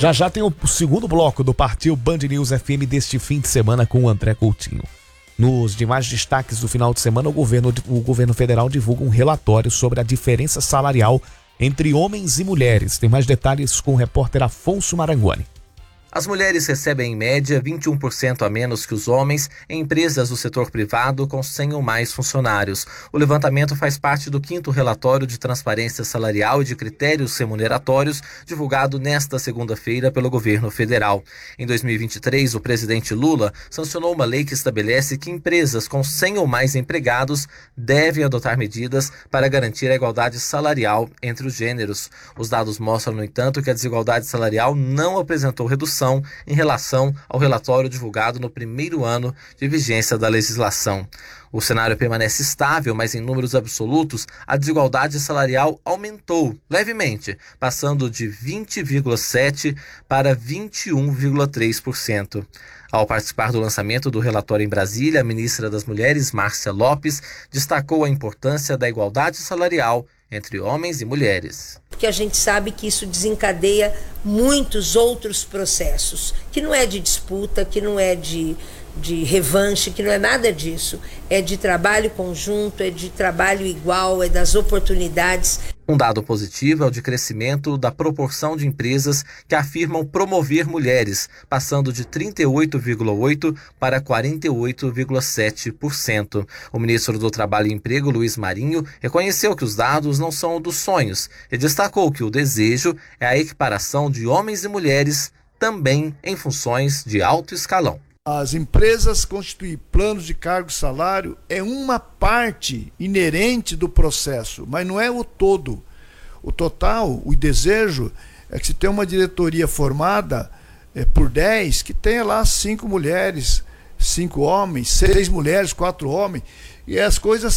Já já tem o segundo bloco do Partiu Band News FM deste fim de semana com o André Coutinho. Nos demais destaques do final de semana, o governo federal divulga um relatório sobre a diferença salarial entre homens e mulheres. Tem mais detalhes com o repórter Afonso Marangoni. As mulheres recebem em média 21% a menos que os homens em empresas do setor privado com 100 ou mais funcionários. O levantamento faz parte do 5º relatório de transparência salarial e de critérios remuneratórios divulgado nesta segunda-feira pelo governo federal. Em 2023, o presidente Lula sancionou uma lei que estabelece que empresas com 100 ou mais empregados devem adotar medidas para garantir a igualdade salarial entre os gêneros. Os dados mostram, no entanto, que a desigualdade salarial não apresentou redução em relação ao relatório divulgado no primeiro ano de vigência da legislação. O cenário permanece estável, mas em números absolutos, a desigualdade salarial aumentou levemente, passando de 20,7% para 21,3%. Ao participar do lançamento do relatório em Brasília, a ministra das Mulheres, Márcia Lopes, destacou a importância da igualdade salarial entre homens e mulheres. Porque a gente sabe que isso desencadeia muitos outros processos, que não é de disputa, que não é de revanche, que não é nada disso. É de trabalho conjunto, é de trabalho igual, é das oportunidades. Um dado positivo é o de crescimento da proporção de empresas que afirmam promover mulheres, passando de 38,8% para 48,7%. O ministro do Trabalho e Emprego, Luiz Marinho, reconheceu que os dados não são dos sonhos e destacou que o desejo é a equiparação de homens e mulheres também em funções de alto escalão. As empresas constituir planos de cargo e salário é uma parte inerente do processo, mas não é o todo. O total, o desejo, é que se tem uma diretoria formada por 10, que tenha lá 5 mulheres, 5 homens, 6 mulheres, 4 homens, e as coisas